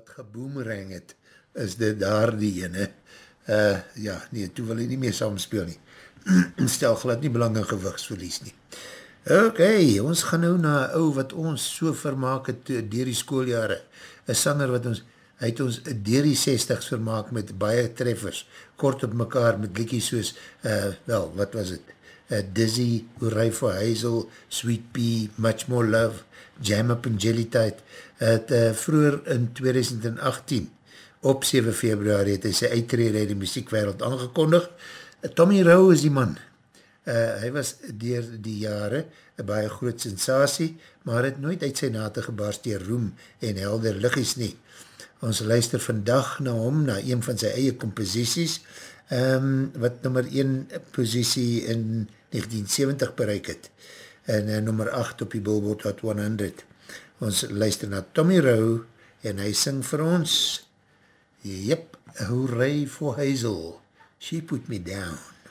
wat geboomerang het, is dit daar die ene. Ja, nee, toe wil hy nie meer saamspeel nie. Stel glad nie belang in gewigsverlies nie. Ok, ons gaan nou na ou wat ons so vermaak het deur die skooljare. Een sanger wat ons, hy het ons deur die 60s vermaak met baie treffers, kort op mekaar met liedjies soos, wel, wat was het? Dizzy, Hooray for Hazel, Sweet Pea, Much More Love, Jam Up in Jelly Tide. Het vroeger in 2018, op 7 februari, het hy sy uittrede uit die muziekwereld aangekondig. Tommy Rowe is die man. Hy was deur die jare een baie groot sensasie, maar het nooit uit sy nate gebaars deur roem en helder liggies nie. Ons luister vandag na hom, na een van sy eie composities, wat nummer 1 posisie in 1970 bereik het, en nummer 8 op die Billboard Hot 100. Ons luister na Tommy Rowe, en hy sing vir ons, Yep, Hooray for Hazel, She Put Me Down.